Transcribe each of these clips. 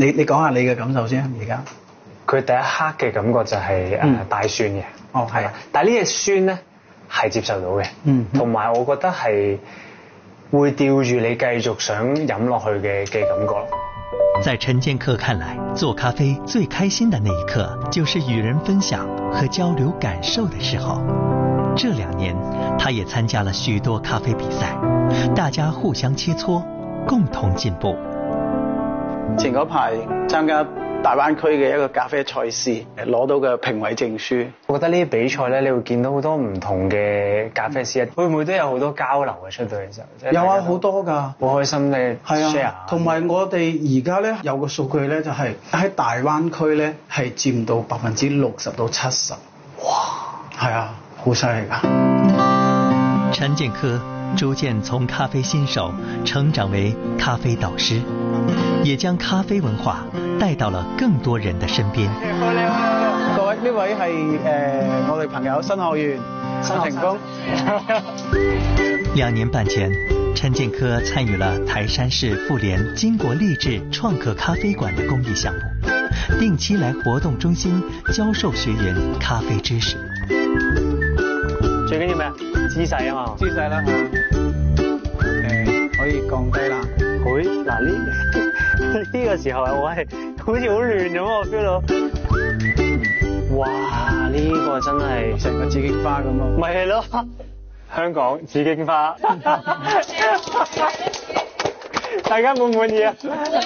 你講下你嘅感受先，而家。 佢第一刻嘅感覺就係帶酸嘅。 哦，係啊。 但係呢隻酸咧係接受到嘅。同埋我覺得係會吊住你繼續想飲落去嘅感覺。 在陳建科看來，做咖啡最開心的那一刻，就是與人分享和交流感受的時候。這2年，他也參加了許多咖啡比賽，大家互相切磋，共同進步。 前嗰排參加大灣區嘅一個咖啡賽事，攞到嘅評委證書。 我覺得呢啲比賽咧，你會見到好多唔同嘅咖啡師，會唔會都有好多交流嘅出到嚟時候？ 有啊，好多㗎， 好開心咧 share。 同埋我哋而家咧有個數據咧，就係喺大灣區咧係佔到60%到70%。哇！係啊，好犀利㗎。 陳建科逐漸從咖啡新手成長為咖啡導師，也將咖啡文化帶到了更多人的身邊。 各位，呢位係我哋朋友新學員新成功。 2年半前，陳建科參與了台山市婦聯經國勵志創客咖啡館的公益項目，定期來活動中心教授學員咖啡知識。 最緊要咩？姿勢啊嘛， 姿勢啦，可以降低啦。 嗱呢個時候我係好似好亂咁，我 feel 到。哇！呢個真係成個紫荊花咁咯。 咪係咯，香港紫荊花。大家滿唔滿意啊？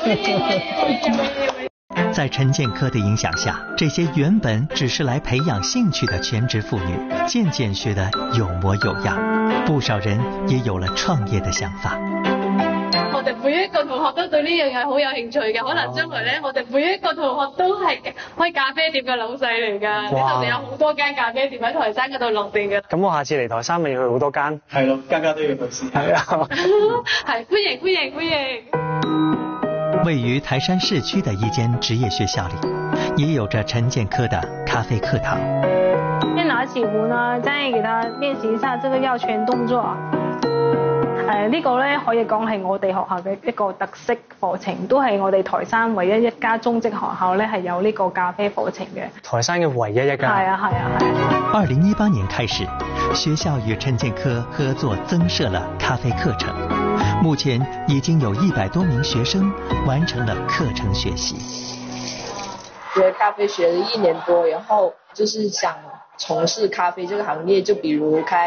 在陳建科的影響下，這些原本只是來培養興趣的全職婦女，漸漸學得有模有樣，不少人也有了創業的想法。 我哋每一個同學都對呢樣嘢好有興趣嘅，可能將來咧，我哋每一個同學都係開咖啡店嘅老細嚟㗎。呢度有好多間咖啡店喺台山嗰度落地嘅。 咁我下次嚟台山咪要去好多間？ 係咯，間間都要去試。 係啊。 係，歡迎。 位於台山市區的一間職業學校裡，也有着陳建科的咖啡課堂。 先拿起壺呢，再給他練習一下這個藥泉動作。呢個咧可以講係我哋學校嘅一個特色課程，都係我哋台山唯一一家中職學校咧係有呢個咖啡課程嘅。 台山嘅唯一一家。係啊。 2018年開始，學校與陳建科合作增設了咖啡課程，目前已經有100多名學生完成了課程學習。 學咖啡學了1年多，然後就是想從事咖啡這個行業，就比如開